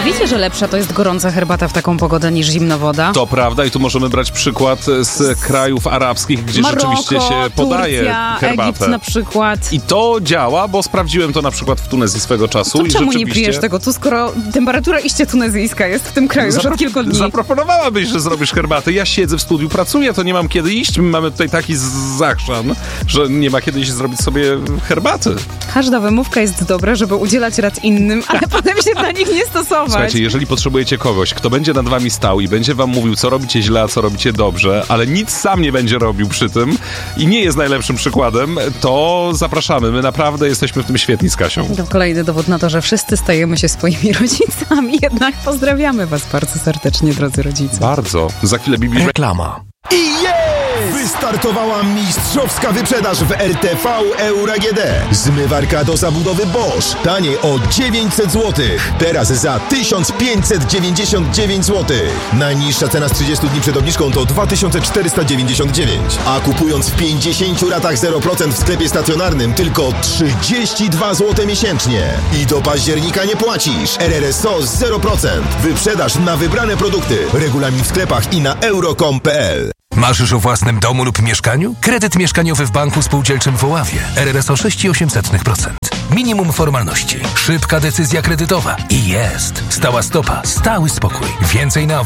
Wiecie, że lepsza to jest gorąca herbata w taką pogodę niż zimna woda? To prawda i tu możemy brać przykład z krajów arabskich, gdzie Maroko, rzeczywiście się podaje Turcja, herbatę. Egipt na przykład. I to działa, bo sprawdziłem to na przykład w Tunezji swego czasu. To i czemu rzeczywiście... nie pijesz tego tu, skoro temperatura iście tunezyjska jest w tym kraju już od kilku dni? Zaproponowałabyś, że zrobisz herbatę. Ja siedzę w studiu, pracuję, to nie mam kiedy iść. My mamy tutaj taki zachrzan, że nie ma kiedy iść zrobić sobie herbaty. Każda wymówka jest dobra, żeby udzielać rad innym, ale potem się do nich nie stosować. Słuchajcie, jeżeli potrzebujecie kogoś, kto będzie nad wami stał i będzie wam mówił, co robicie źle, a co robicie dobrze, ale nic sam nie będzie robił przy tym i nie jest najlepszym przykładem, to zapraszamy. My naprawdę jesteśmy w tym świetni z Kasią. To kolejny dowód na to, że wszyscy stajemy się swoimi rodzicami. Jednak pozdrawiamy was bardzo serdecznie, drodzy rodzice. Bardzo. Za chwilę Bibi. Reklama. I jest! Wystartowała mistrzowska wyprzedaż w RTV Euro AGD. Zmywarka do zabudowy Bosch. Taniej o 900 zł. Teraz za 1599 zł. Najniższa cena z 30 dni przed obniżką to 2499. A kupując w 50 ratach 0% w sklepie stacjonarnym tylko 32 zł miesięcznie. I do października nie płacisz. RRSO 0%. Wyprzedaż na wybrane produkty. Regulamin w sklepach i na euro.com.pl. Marzysz o własnym domu lub mieszkaniu? Kredyt mieszkaniowy w Banku Spółdzielczym w Oławie. RRSO 6,8%. Minimum formalności. Szybka decyzja kredytowa. I jest. Stała stopa. Stały spokój. Więcej na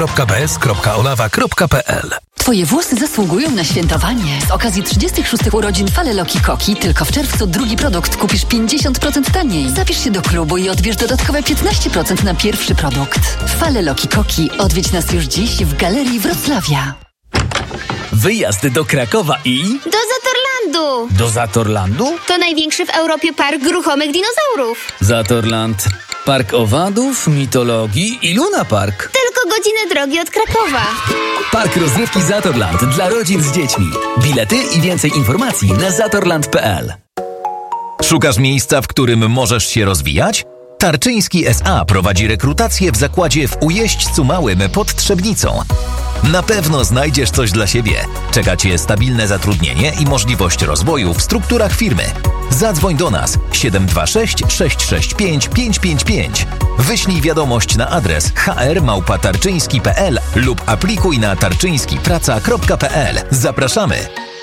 www.bs.olawa.pl. Twoje włosy zasługują na świętowanie. Z okazji 36 urodzin Fale Loki Koki tylko w czerwcu drugi produkt kupisz 50% taniej. Zapisz się do klubu i odbierz dodatkowe 15% na pierwszy produkt. Fale Loki Koki. Odwiedź nas już dziś w Galerii Wrocławia. Wyjazd do Krakowa i... Do Zatorlandu! Do Zatorlandu? To największy w Europie park ruchomych dinozaurów. Zatorland. Park owadów, mitologii i Luna Park. Tylko godzinę drogi od Krakowa. Park rozrywki Zatorland dla rodzin z dziećmi. Bilety i więcej informacji na zatorland.pl. Szukasz miejsca, w którym możesz się rozwijać? Tarczyński S.A. prowadzi rekrutację w zakładzie w Ujeźdźcu Małym pod Trzebnicą. Na pewno znajdziesz coś dla siebie. Czeka Cię stabilne zatrudnienie i możliwość rozwoju w strukturach firmy. Zadzwoń do nas 726 665 555. Wyślij wiadomość na adres hr@tarczyński.pl lub aplikuj na tarczyńskipraca.pl. Zapraszamy!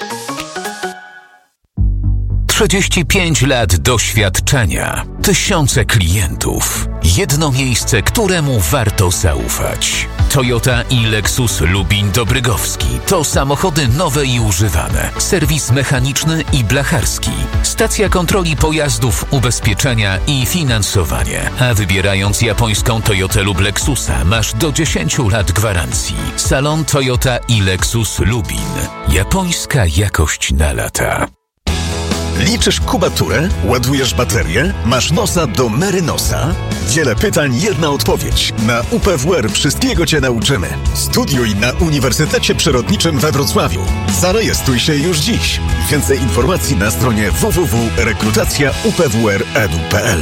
35 lat doświadczenia, tysiące klientów, jedno miejsce, któremu warto zaufać. Toyota i Lexus Lubin Dobrygowski to samochody nowe i używane, serwis mechaniczny i blacharski, stacja kontroli pojazdów, ubezpieczenia i finansowanie. A wybierając japońską Toyotę lub Lexusa masz do 10 lat gwarancji. Salon Toyota i Lexus Lubin. Japońska jakość na lata. Liczysz kubaturę? Ładujesz baterię? Masz nosa do Merynosa? Wiele pytań, jedna odpowiedź. Na UPWR wszystkiego Cię nauczymy. Studiuj na Uniwersytecie Przyrodniczym we Wrocławiu. Zarejestruj się już dziś. Więcej informacji na stronie www.rekrutacja.upwr.edu.pl.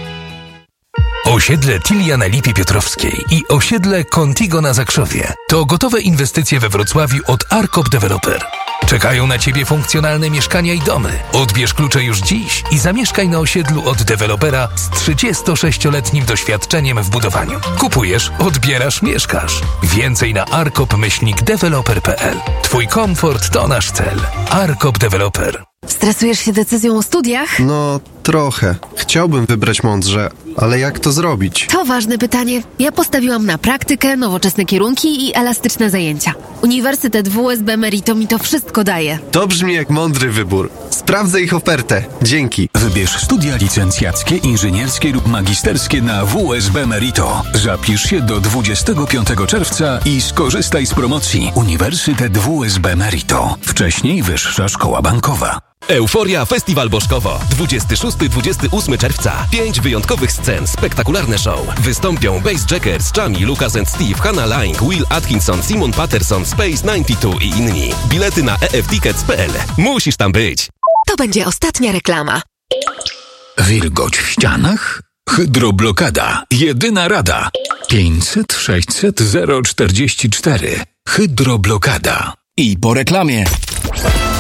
Osiedle Tilia na Lipie Piotrowskiej i osiedle Contigo na Zakrzowie to gotowe inwestycje we Wrocławiu od Arkop Developer. Czekają na Ciebie funkcjonalne mieszkania i domy. Odbierz klucze już dziś i zamieszkaj na osiedlu od dewelopera z 36-letnim doświadczeniem w budowaniu. Kupujesz, odbierasz, mieszkasz. Więcej na arkop-developer.pl. Twój komfort to nasz cel. Arkop Developer. Stresujesz się decyzją o studiach? No, trochę. Chciałbym wybrać mądrze, ale jak to zrobić? To ważne pytanie. Ja postawiłam na praktykę, nowoczesne kierunki i elastyczne zajęcia. Uniwersytet WSB Merito mi to wszystko daje. To brzmi jak mądry wybór. Sprawdzę ich ofertę. Dzięki. Wybierz studia licencjackie, inżynierskie lub magisterskie na WSB Merito. Zapisz się do 25 czerwca i skorzystaj z promocji Uniwersytet WSB Merito. Wcześniej Wyższa Szkoła Bankowa. Euforia Festiwal Bożkowo. 26-28 czerwca. 5 wyjątkowych scen, spektakularne show. Wystąpią Bass Jackers, Chami, Lucas and Steve, Hannah Lang, Will Atkinson, Simon Patterson, Space 92 i inni. Bilety na eftickets.pl. Musisz tam być. To będzie ostatnia reklama. Wilgoć w ścianach? Hydroblokada. Jedyna rada. 500 600 044. Hydroblokada. I po reklamie.